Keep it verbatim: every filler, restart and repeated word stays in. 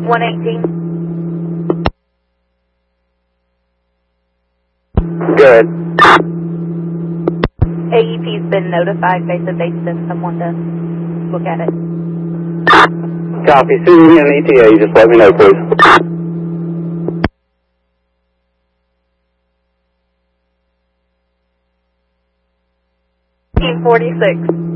one eighteen. Good. A E P's been notified. They said they'd send someone to look at it. Copy. As soon as you get an E T A, you just let me know, please. fifteen forty-six.